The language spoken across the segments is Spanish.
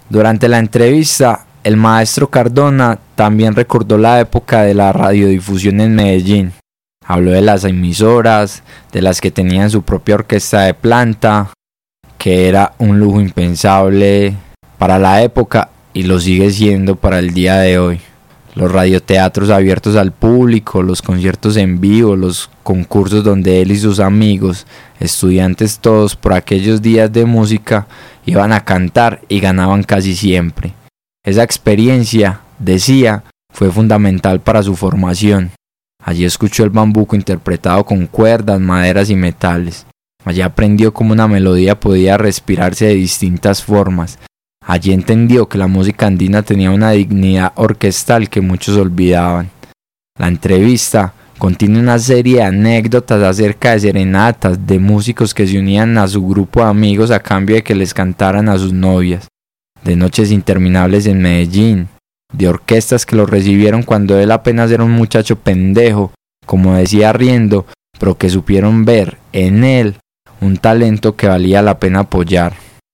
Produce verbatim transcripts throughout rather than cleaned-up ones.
Durante la entrevista, el maestro Cardona también recordó la época de la radiodifusión en Medellín. Habló de las emisoras, de las que tenían su propia orquesta de planta, que era un lujo impensable para la época y lo sigue siendo para el día de hoy. Los radioteatros abiertos al público, los conciertos en vivo, los concursos donde él y sus amigos, estudiantes todos por aquellos días de música, iban a cantar y ganaban casi siempre. Esa experiencia, decía, fue fundamental para su formación. Allí escuchó el bambuco interpretado con cuerdas, maderas y metales. Allí aprendió cómo una melodía podía respirarse de distintas formas. Allí entendió que la música andina tenía una dignidad orquestal que muchos olvidaban. La entrevista contiene una serie de anécdotas acerca de serenatas de músicos que se unían a su grupo de amigos a cambio de que les cantaran a sus novias, de noches interminables en Medellín, de orquestas que lo recibieron cuando él apenas era un muchacho pendejo, como decía riendo, pero que supieron ver en él un talento que valía la pena apoyar.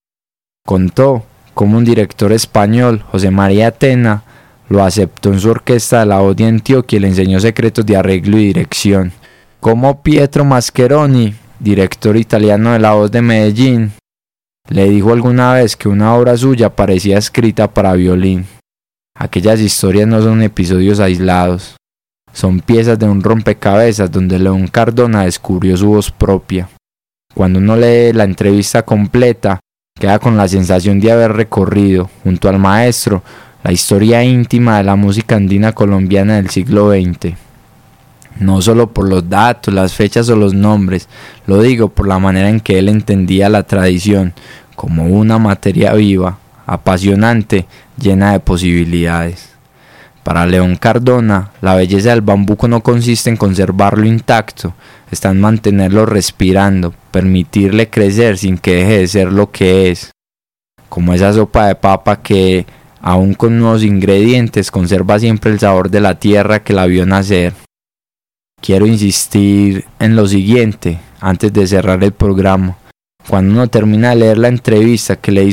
Contó cómo un director español, José María Tena, lo aceptó en su orquesta de la voz de Antioquia y le enseñó secretos de arreglo y dirección. Como Pietro Mascheroni, director italiano de la voz de Medellín, le dijo alguna vez que una obra suya parecía escrita para violín. Aquellas historias no son episodios aislados, son piezas de un rompecabezas donde León Cardona descubrió su voz propia. Cuando uno lee la entrevista completa, queda con la sensación de haber recorrido, junto al maestro, la historia íntima de la música andina colombiana del siglo veinte. No solo por los datos, las fechas o los nombres, lo digo por la manera en que él entendía la tradición, como una materia viva, apasionante, llena de posibilidades. Para León Cardona, la belleza del bambuco no consiste en conservarlo intacto, está en mantenerlo respirando, permitirle crecer sin que deje de ser lo que es. Como esa sopa de papa que, aun con nuevos ingredientes, conserva siempre el sabor de la tierra que la vio nacer. Quiero insistir en lo siguiente, antes de cerrar el programa. Cuando uno termina de leer la entrevista que le hizo